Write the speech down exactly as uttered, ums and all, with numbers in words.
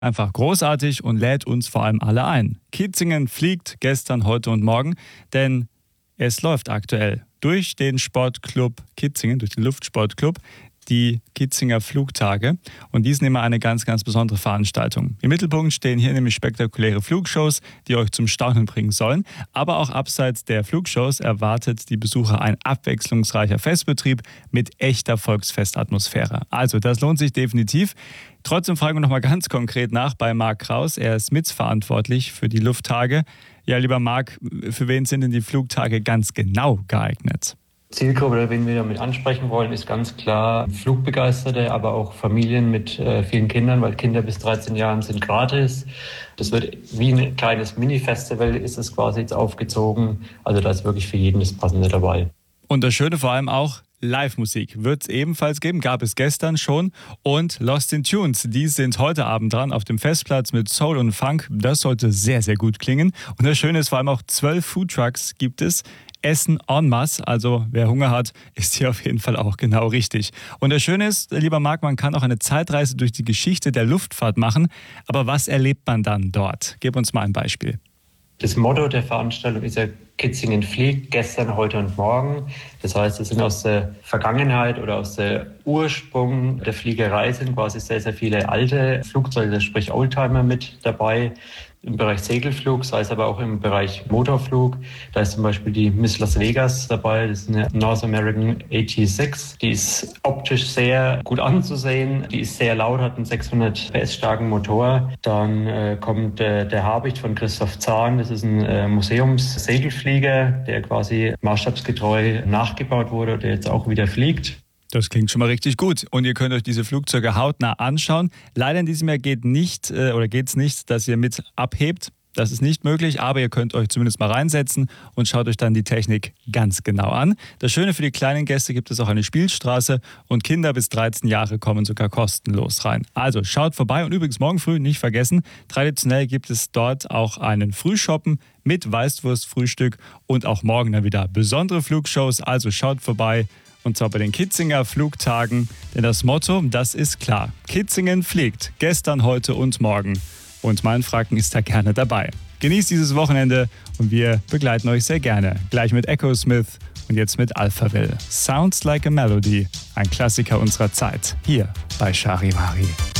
Einfach großartig und lädt uns vor allem alle ein. Kitzingen fliegt gestern, heute und morgen, denn es läuft aktuell durch den Sportclub Kitzingen, durch den Luftsportclub, die Kitzinger Flugtage. Und die sind immer eine ganz, ganz besondere Veranstaltung. Im Mittelpunkt stehen hier nämlich spektakuläre Flugshows, die euch zum Staunen bringen sollen. Aber auch abseits der Flugshows erwartet die Besucher ein abwechslungsreicher Festbetrieb mit echter Volksfestatmosphäre. Also das lohnt sich definitiv. Trotzdem fragen wir noch mal ganz konkret nach bei Marc Kraus. Er ist mitverantwortlich für die Lufttage. Ja, lieber Marc, für wen sind denn die Flugtage ganz genau geeignet? Zielgruppe, wen wir damit ansprechen wollen, ist ganz klar Flugbegeisterte, aber auch Familien mit äh, vielen Kindern, weil Kinder bis dreizehn Jahren sind gratis. Das wird wie ein kleines Mini-Festival, ist es quasi jetzt aufgezogen. Also da ist wirklich für jeden das Passende dabei. Und das Schöne vor allem auch, Live-Musik wird es ebenfalls geben, gab es gestern schon. Und Lost in Tunes, die sind heute Abend dran auf dem Festplatz mit Soul und Funk. Das sollte sehr, sehr gut klingen. Und das Schöne ist vor allem auch, zwölf Foodtrucks gibt es. Essen en masse, also wer Hunger hat, ist hier auf jeden Fall auch genau richtig. Und das Schöne ist, lieber Marc, man kann auch eine Zeitreise durch die Geschichte der Luftfahrt machen. Aber was erlebt man dann dort? Gib uns mal ein Beispiel. Das Motto der Veranstaltung ist ja Kitzingen fliegt, gestern, heute und morgen. Das heißt, es sind aus der Vergangenheit oder aus der Ursprung der Fliegerei sind quasi sehr, sehr viele alte Flugzeuge, sprich Oldtimer mit dabei. Im Bereich Segelflug, sei es aber auch im Bereich Motorflug. Da ist zum Beispiel die Miss Las Vegas dabei, das ist eine North American A T sechs. Die ist optisch sehr gut anzusehen, die ist sehr laut, hat einen sechshundert P S starken Motor. Dann äh, kommt äh, der Habicht von Christoph Zahn, das ist ein äh, Museumssegelflieger, der quasi maßstabsgetreu nachgebaut wurde und der jetzt auch wieder fliegt. Das klingt schon mal richtig gut. Und ihr könnt euch diese Flugzeuge hautnah anschauen. Leider in diesem Jahr geht nicht äh, oder geht's nicht, dass ihr mit abhebt. Das ist nicht möglich, aber ihr könnt euch zumindest mal reinsetzen und schaut euch dann die Technik ganz genau an. Das Schöne, für die kleinen Gäste gibt es auch eine Spielstraße und Kinder bis dreizehn Jahre kommen sogar kostenlos rein. Also schaut vorbei und übrigens morgen früh nicht vergessen, traditionell gibt es dort auch einen Frühschoppen mit Weißwurstfrühstück und auch morgen dann wieder besondere Flugshows. Also schaut vorbei. Und zwar bei den Kitzinger Flugtagen, denn das Motto, das ist klar. Kitzingen fliegt, gestern, heute und morgen. Und mein Franken ist da gerne dabei. Genießt dieses Wochenende und wir begleiten euch sehr gerne. Gleich mit Echo Smith und jetzt mit Alphaville. Sounds Like a Melody, ein Klassiker unserer Zeit, hier bei Charivari.